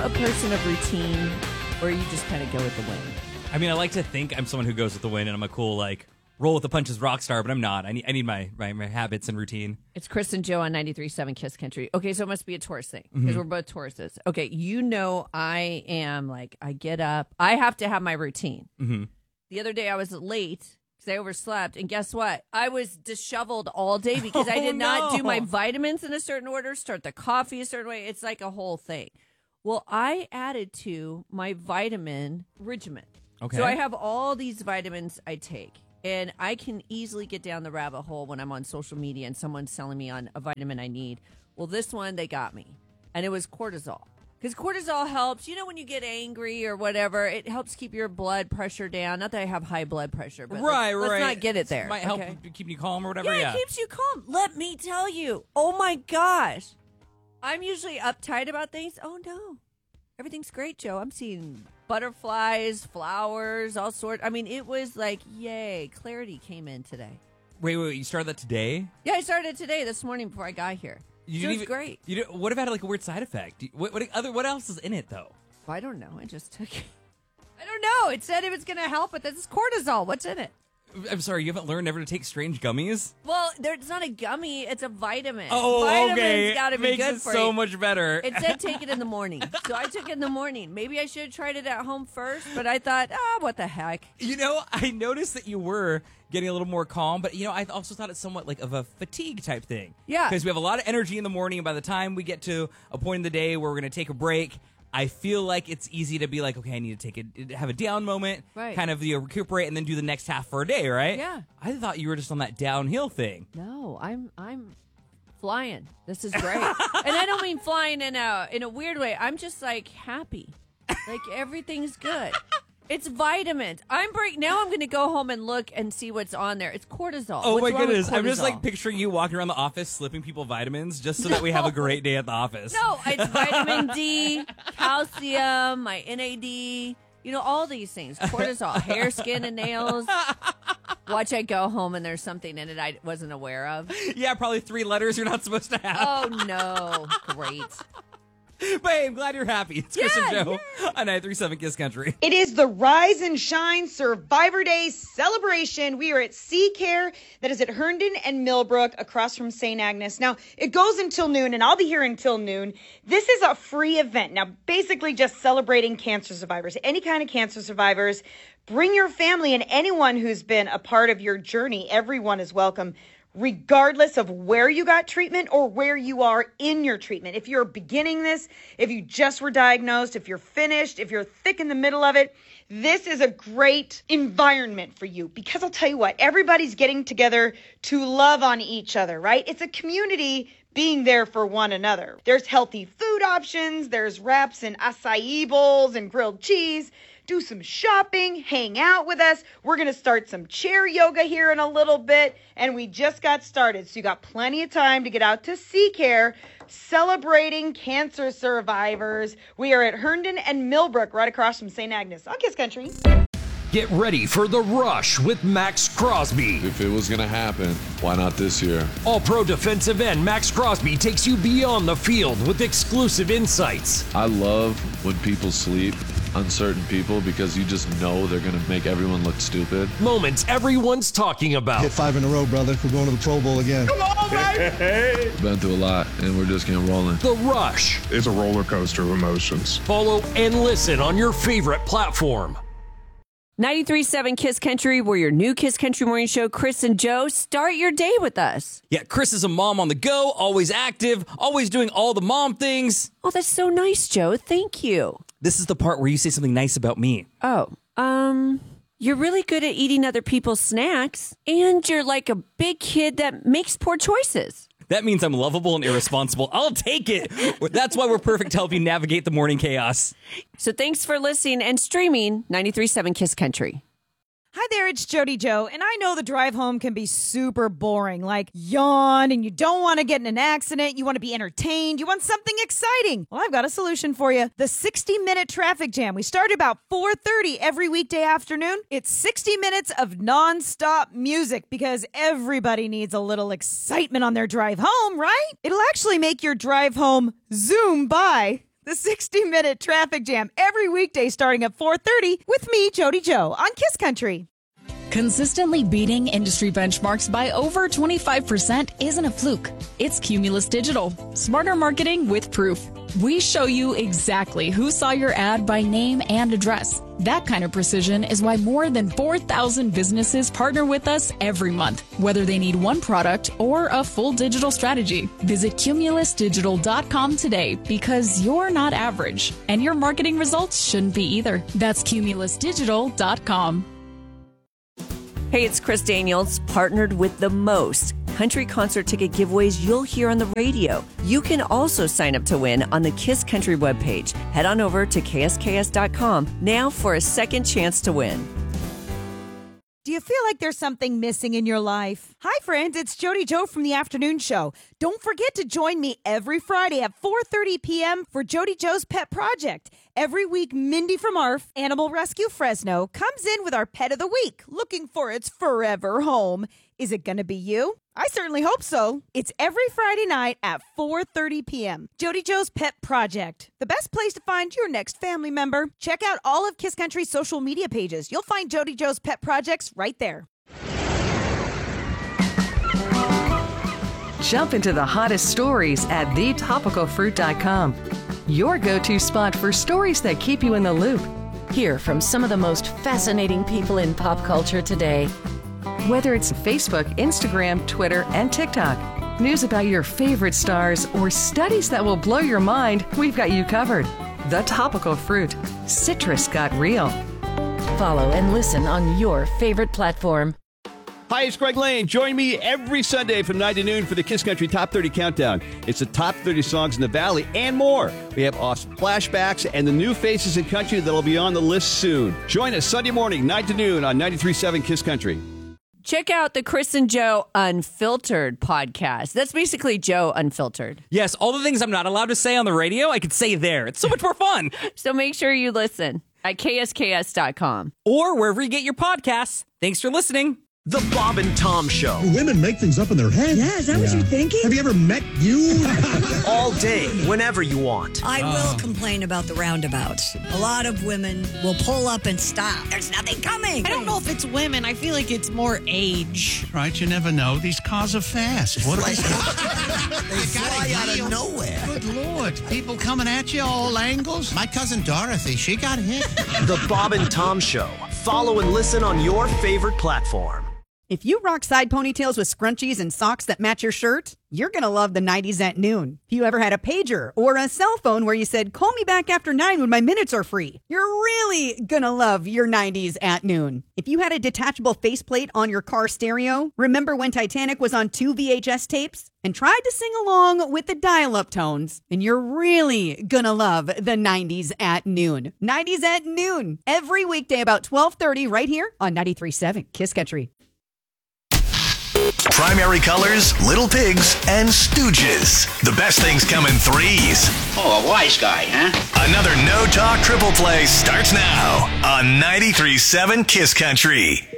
a person of routine, or you just kind of go with the wind? I mean, I like to think I'm someone who goes with the wind, and I'm a cool, roll with the punches rock star, but I'm not. I need my habits and routine. It's Chris and Joe on 93.7 Kiss Country. Okay, so it must be a Taurus thing, because we're both Tauruses. Okay, I am I get up. I have to have my routine. Mm-hmm. The other day I was late because I overslept, and guess what? I was disheveled all day because I did not do my vitamins in a certain order, start the coffee a certain way. It's like a whole thing. Well, I added to my vitamin regimen. Okay. So I have all these vitamins I take, and I can easily get down the rabbit hole when I'm on social media and someone's selling me on a vitamin I need. Well, this one, they got me, and it was cortisol. Because cortisol helps, when you get angry or whatever, it helps keep your blood pressure down. Not that I have high blood pressure, but let's not get it there. It might help keep you calm or whatever. Yeah, it keeps you calm. Let me tell you. Oh, my gosh. I'm usually uptight about things. Oh, no. Everything's great, Joe. I'm seeing butterflies, flowers, all sorts. I mean, it was like, yay, clarity came in today. Wait, you started that today? Yeah, I started today this morning before I got here. It was great. What if it had a weird side effect? What else is in it, though? I don't know. I just took it. I don't know. It said it was going to help, but this is cortisol. What's in it? I'm sorry, you haven't learned never to take strange gummies? Well, it's not a gummy. It's a vitamin. Oh, Vitamins okay. gotta be Makes good it for so you. much better. It said take it in the morning. So I took it in the morning. Maybe I should have tried it at home first, but I thought, what the heck? I noticed that you were getting a little more calm, but, I also thought it's somewhat like of a fatigue type thing. Yeah. Because we have a lot of energy in the morning, and by the time we get to a point in the day where we're going to take a break, I feel like it's easy to be like, okay, I need to have a down moment, right. kind of recuperate, and then do the next half for a day, right? Yeah. I thought you were just on that downhill thing. No, I'm flying. This is great. And I don't mean flying in a weird way. I'm just happy. Like everything's good. It's vitamins. Now I'm going to go home and look and see what's on there. It's cortisol. Oh, What's my wrong with goodness. I'm just cortisol? picturing you walking around the office slipping people vitamins just so that we have a great day at the office. No, it's vitamin D, calcium, my NAD, all these things. Cortisol, hair, skin, and nails. Watch I go home and there's something in it I wasn't aware of. Yeah, probably 3 letters you're not supposed to have. Oh, no. Great. But hey, I'm glad you're happy. It's Chris and Joe on 93.7 Kiss Country. It is the Rise and Shine Survivor Day celebration. We are at Sea Care, that is at Herndon and Millbrook, across from St. Agnes. Now, it goes until noon, and I'll be here until noon. This is a free event. Now, basically just celebrating cancer survivors, any kind of cancer survivors. Bring your family and anyone who's been a part of your journey. Everyone is welcome, regardless of where you got treatment or where you are in your treatment. If you're beginning this, if you just were diagnosed, if you're finished, if you're thick in the middle of it, this is a great environment for you, because I'll tell you what, everybody's getting together to love on each other, right? It's a community being there for one another. There's healthy food options, there's wraps and acai bowls and grilled cheese. Do some shopping, hang out with us. We're going to start some chair yoga here in a little bit, and we just got started. So you got plenty of time to get out to Sea Care, celebrating cancer survivors. We are at Herndon and Millbrook, right across from St. Agnes on Kiss Country. Get ready for The Rush with Max Crosby. If it was going to happen, why not this year? All-pro defensive end Max Crosby takes you beyond the field with exclusive insights. I love when people sleep on certain people because you just know they're going to make everyone look stupid. Moments everyone's talking about. Hit 5 in a row, brother. We're going to the Pro Bowl again. Come on, baby! Been through a lot, and we're just getting rolling. The Rush. It's a roller coaster of emotions. Follow and listen on your favorite platform. 93.7 Kiss Country, we're your new Kiss Country morning show. Chris and Joe, start your day with us. Yeah, Chris is a mom on the go, always active, always doing all the mom things. Oh, that's so nice, Joe. Thank you. This is the part where you say something nice about me. Oh, you're really good at eating other people's snacks, and you're like a big kid that makes poor choices. That means I'm lovable and irresponsible. I'll take it. That's why we're perfect to help you navigate the morning chaos. So thanks for listening and streaming 93.7 Kiss Country. Hi there, it's Jody Joe, and I know the drive home can be super boring, like yawn, and you don't want to get in an accident, you want to be entertained, you want something exciting. Well, I've got a solution for you. The 60-minute traffic jam. We start about 4:30 every weekday afternoon. It's 60 minutes of nonstop music because everybody needs a little excitement on their drive home, right? It'll actually make your drive home zoom by. The 60-minute traffic jam every weekday starting at 4:30 with me, Jody Joe, on Kiss Country. Consistently beating industry benchmarks by over 25% isn't a fluke. It's Cumulus Digital. Smarter marketing with proof. We show you exactly who saw your ad by name and address. That kind of precision is why more than 4,000 businesses partner with us every month, whether they need one product or a full digital strategy. Visit cumulusdigital.com today because you're not average, and your marketing results shouldn't be either. That's cumulusdigital.com. Hey, it's Chris Daniels, partnered with the most country concert ticket giveaways you'll hear on the radio. You can also sign up to win on the Kiss Country webpage. Head on over to ksks.com now for a second chance to win. Do you feel like there's something missing in your life? Hi, friends. It's Jody Joe from The Afternoon Show. Don't forget to join me every Friday at 4:30 p.m. for Jody Joe's Pet Project. Every week, Mindy from ARF, Animal Rescue Fresno, comes in with our Pet of the Week, looking for its forever home. Is it going to be you? I certainly hope so. It's every Friday night at 4:30 p.m. Jody Joe's Pet Project, the best place to find your next family member. Check out all of Kiss Country's social media pages. You'll find Jody Joe's Pet Projects right there. Jump into the hottest stories at thetopicalfruit.com. Your go-to spot for stories that keep you in the loop. Hear from some of the most fascinating people in pop culture today. Whether it's Facebook, Instagram, Twitter, and TikTok, news about your favorite stars, or studies that will blow your mind, we've got you covered. The Topical Fruit. Citrus got real. Follow and listen on your favorite platform. Hi, it's Greg Lane. Join me every Sunday from 9 to noon for the Kiss Country Top 30 Countdown. It's the top 30 songs in the Valley and more. We have awesome flashbacks and the new faces in country that'll be on the list soon. Join us Sunday morning, 9 to noon on 93.7 Kiss Country. Check out the Chris and Joe Unfiltered podcast. That's basically Joe Unfiltered. Yes, all the things I'm not allowed to say on the radio, I could say there. It's so much more fun. So make sure you listen at ksks.com. Or wherever you get your podcasts. Thanks for listening. The Bob and Tom Show. Women make things up in their head. Yeah, is that what you're thinking? Have you ever met you? All day, whenever you want. I will complain about the roundabouts. A lot of women will pull up and stop. There's nothing coming. I don't know if it's women. I feel like it's more age. Right, you never know. These cars are fast. What are they? They fly out of nowhere. Good Lord. People coming at you all angles. My cousin Dorothy, she got hit. The Bob and Tom Show. Follow and listen on your favorite platform. If you rock side ponytails with scrunchies and socks that match your shirt, you're going to love the 90s at noon. If you ever had a pager or a cell phone where you said, call me back after 9 when my minutes are free, you're really going to love your 90s at noon. If you had a detachable faceplate on your car stereo, remember when Titanic was on 2 VHS tapes and tried to sing along with the dial-up tones, and you're really going to love the 90s at noon. 90s at noon, every weekday about 12:30 right here on 93.7 Kiss Country. Primary colors, Little Pigs, and Stooges. The best things come in threes. Oh, a wise guy, huh? Another No Talk Triple Play starts now on 93.7 Kiss Country.